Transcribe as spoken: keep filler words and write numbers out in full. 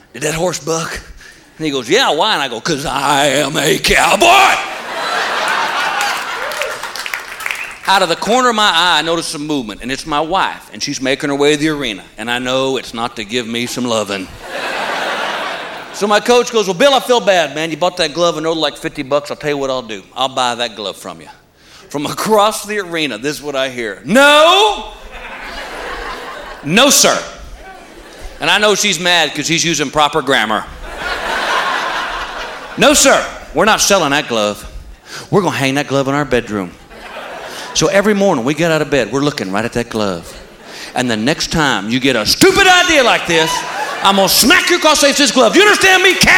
did that horse buck? And he goes, yeah, why? And I go, because I am a cowboy. Out of the corner of my eye, I notice some movement, and it's my wife, and she's making her way to the arena. And I know it's not to give me some loving. So my coach goes, well, Bill, I feel bad, man. You bought that glove and owed like fifty bucks. I'll tell you what I'll do. I'll buy that glove from you. From across the arena, this is what I hear. No. No, sir. And I know she's mad because he's using proper grammar. No, sir. We're not selling that glove. We're going to hang that glove in our bedroom. So every morning we get out of bed, we're looking right at that glove. And the next time you get a stupid idea like this, I'm going to smack you across the face with this glove. You understand me, cat?